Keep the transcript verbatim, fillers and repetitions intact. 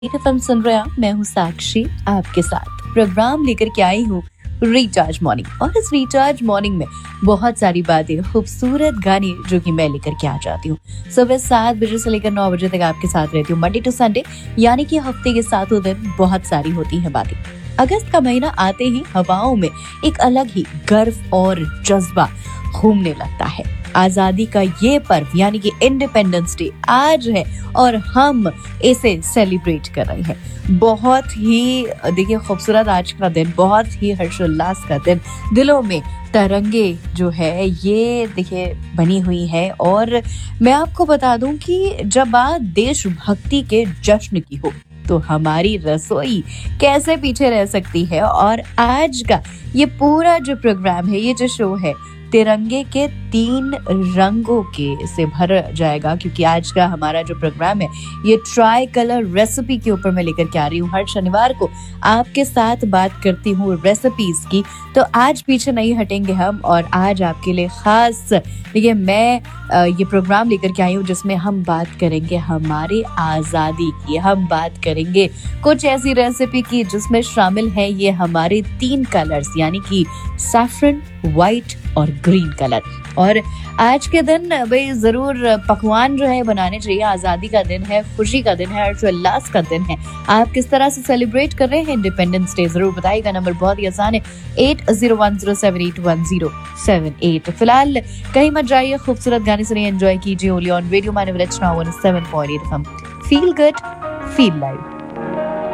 एक एफएम सुन रहे हैं। मैं हूँ साक्षी, आपके साथ प्रोग्राम लेकर के आई हूँ रिचार्ज मॉर्निंग। और इस रिचार्ज मॉर्निंग में बहुत सारी बातें, खूबसूरत गाने जो कि मैं लेकर के आ जाती हूँ। सुबह सात बजे से लेकर नौ बजे तक आपके साथ रहती हूँ, मंडे टू संडे, यानी कि हफ्ते के सातों दिन बहुत सारी होती हैं बातें। अगस्त का महीना आते ही हवाओं में एक अलग ही गर्व और जज्बा घूमने लगता है। आजादी का ये पर्व यानी कि इंडिपेंडेंस डे आज है और हम इसे सेलिब्रेट कर रहे हैं। बहुत ही देखिए खूबसूरत आज का दिन, बहुत ही हर्षोल्लास का दिन। दिलों में तरंगे जो है ये देखिए बनी हुई है। और मैं आपको बता दूं कि जब बात देशभक्ति के जश्न की हो तो हमारी रसोई कैसे पीछे रह सकती है। और आज का ये पूरा जो प्रोग्राम है, ये जो शो है, तिरंगे के तीन रंगों के से भर जाएगा, क्योंकि आज का हमारा जो प्रोग्राम है ये ट्राई कलर रेसिपी के ऊपर मैं लेकर के आ रही हूँ। हर शनिवार को आपके साथ बात करती हूँ रेसिपीज की, तो आज पीछे नहीं हटेंगे हम। और आज आपके लिए खास देखिए मैं ये प्रोग्राम लेकर के आई हूँ जिसमें हम बात करेंगे हमारे आज़ादी की। हम बात करेंगे कुछ ऐसी रेसिपी की जिसमें शामिल है ये हमारे तीन कलर्स, यानी कि सैफरन, व्हाइट और ग्रीन कलर। और आज के दिन भाई जरूर पकवान जो है बनाने चाहिए। आजादी का दिन है, खुशी का दिन है, हर्षोल्लास का दिन है। आप किस तरह से सेलिब्रेट कर रहे हैं इंडिपेंडेंस डे, जरूर बताइएगा। नंबर बहुत ही आसान है, eight zero one zero seven eight one zero seven eight. फिलहाल कहीं मत जाइए, खूबसूरत गाने सुनिए, एंजॉय कीजिए only on radio Manav Rachna one seven point eight FM. Feel good, feel live.